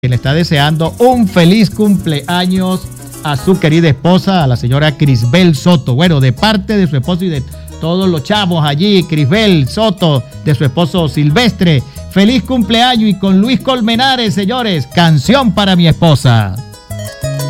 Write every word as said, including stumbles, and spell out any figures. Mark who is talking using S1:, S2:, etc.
S1: le está deseando un feliz cumpleaños a su querida esposa, a la señora Crisbel Soto. Bueno, de parte de su esposo y de todos los chavos allí, Crisbel Soto, de su esposo Silvestre. Feliz cumpleaños y con Luis Colmenares, señores, canción para mi esposa.